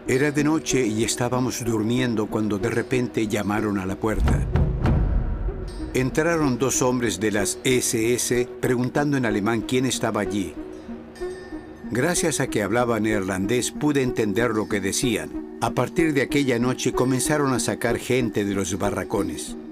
Era de noche y estábamos durmiendo cuando de repente llamaron a la puerta. Entraron dos hombres de las SS preguntando en alemán quién estaba allí. Gracias a que hablaba neerlandés pude entender lo que decían. A partir de aquella noche comenzaron a sacar gente de los barracones.